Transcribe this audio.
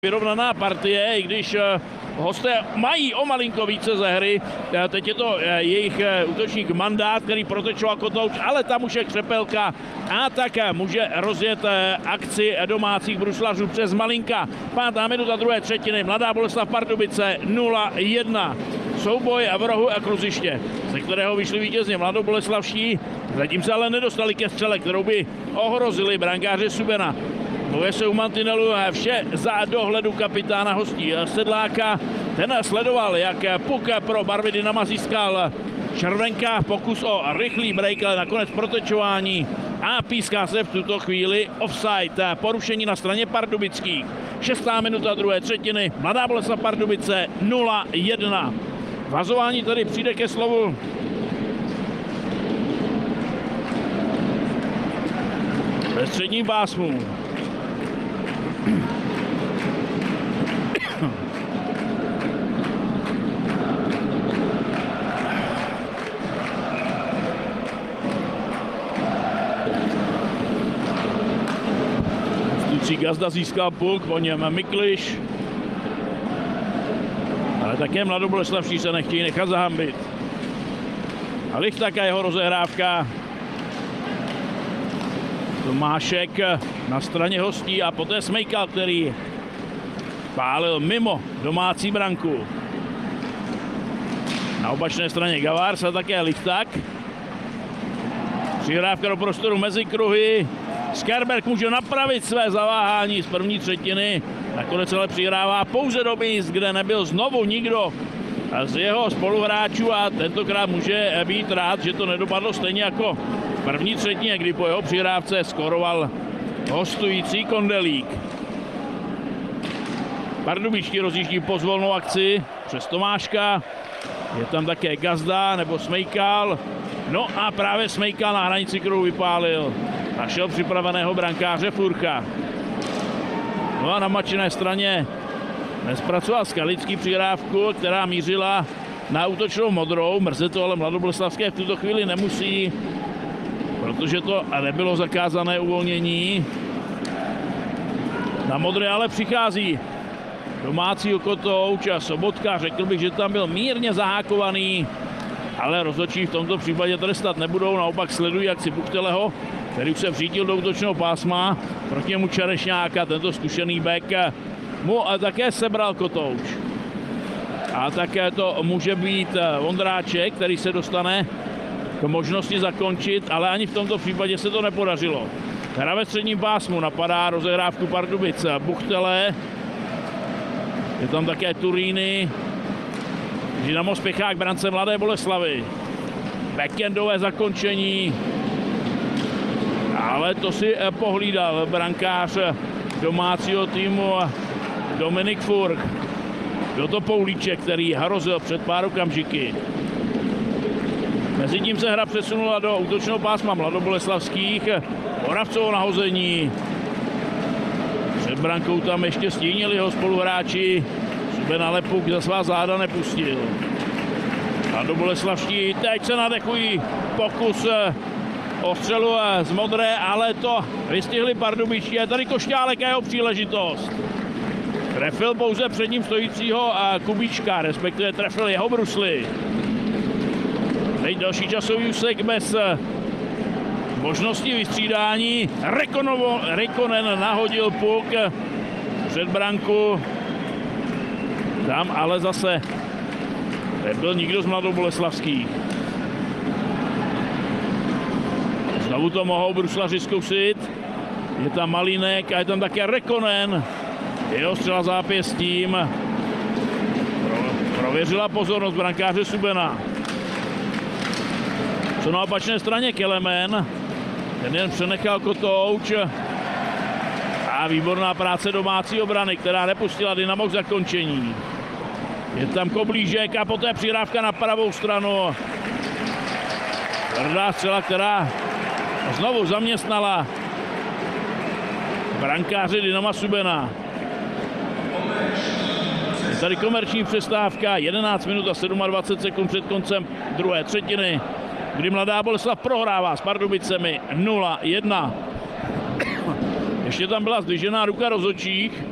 Vyrovnaná partie, i když hosté mají o malinko více ze hry. Teď je to jejich útočník Mandát, který protečoval Kotouč, ale tam už je křepelka a tak může rozjet akci domácích bruslařů přes Malinka. 5. minuta druhé třetiny, Mladá Boleslav Pardubice 0-1. Souboj v rohu a kluziště, ze kterého vyšli vítězně mladoboleslavští. Zatím se ale nedostali ke střele, kterou by ohrozili brankáře Subena. Mluví se u mantinelu, vše za dohledu kapitána hostí Sedláka. Ten sledoval, jak puk pro barvy Dynama získal červenka, pokus o rychlý break, ale nakonec protečování a píská se v tuto chvíli offside. Porušení na straně pardubických. 6. minuta druhé třetiny, Mladá Boleslav Pardubice 0-1. Vazování tady přijde ke slovu. Ve středním pásmu. Gazda získal puk, po něm Mikliš. Ale také mladoboleslavští se nechtějí nechat zahambit. A Lichtak a jeho rozehrávka. Tomášek na straně hostí a poté Smejkal, který pálil mimo domácí branku. Na opačné straně Gavárs a také Lichtak. Přihrávka do prostoru mezi kruhy. Skerberg může napravit své zaváhání z první třetiny. Nakonec ale přihrává pouze do míst, kde nebyl znovu nikdo z jeho spoluhráčů a tentokrát může být rád, že to nedopadlo stejně jako v první třetině, kdy po jeho přihrávce skoroval hostující Kondelík. Pardubičtí rozjíždí pozvolnou akci přes Tomáška. Je tam také Gazda nebo Smejkal. No a právě Smejkal na hranici kruhu vypálil. Našel připraveného brankáře Furcha. No a na mačené straně nespracoval Skalický přihrávku, která mířila na útočnou modrou. Mrzí to, ale mladoboleslavské v tuto chvíli nemusí, protože to nebylo zakázané uvolnění. Na modré ale přichází domácí Kotouč a Sobotka. Řekl bych, že tam byl mírně zahákovaný, ale rozhodčí v tomto případě trestat nebudou, naopak sledují akci Buchteleho, který už se vřítil do útočného pásma, proti němu Čerešňáka, tento zkušený bek mu také sebral Kotouč. A také to může být Vondráček, který se dostane k možnosti zakončit, ale ani v tomto případě se to nepodařilo. Hra ve středním pásmu, napadá rozehrávku Pardubice Buchtele, je tam také Turíny, Dynamo spěchá k brance Mladé Boleslavy. Backendové zakončení, ale to si pohlídal brankář domácího týmu Dominik Furch. Byl to Poulíček, který hrozil před pár okamžiky. Mezitím se hra přesunula do útočného pásma mladoboleslavských. Moravcovo nahození. Před brankou tam ještě stínili ho spoluhráči. Suben ale puk za svá záda nepustil. Mladoboleslavští teď se nadechují. Pokus o střelu z modré, ale to vystihli Pardubičtí. Je tady Košťálek a jeho příležitost. Trefil pouze před ním stojícího Kubíčka, respektive trefil jeho brusly. Teď další časový úsek bez možnosti vystřídání. Rekonen nahodil puk před branku. Tam ale zase nebyl nikdo z mladoboleslavských. Znovu to mohou bruslaři zkusit. Je tam Malínek a je tam také Rekonen. Jeho střela zápěstím. Prověřila pozornost brankáře Subena. Co na opačné straně Kelemen. Ten jen přenechal Kotouč. A výborná práce domácí obrany, která nepustila Dynamo k zakončení. Je tam Koblížek a poté přihrávka na pravou stranu. Tvrdá střela, která znovu zaměstnala brankáře Dynama Subena. Je tady komerční přestávka, 11 minut a 27 sekund před koncem druhé třetiny, kdy Mladá Boleslav prohrává s Pardubicemi 0-1. Ještě tam byla zdvižená ruka rozhodčích.